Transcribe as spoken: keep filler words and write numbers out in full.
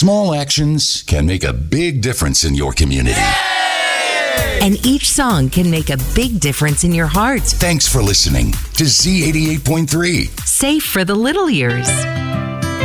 Small actions can make a big difference in your community. And each song can make a big difference in your heart. Thanks for listening to Z eighty-eight point three. Safe for the little ears.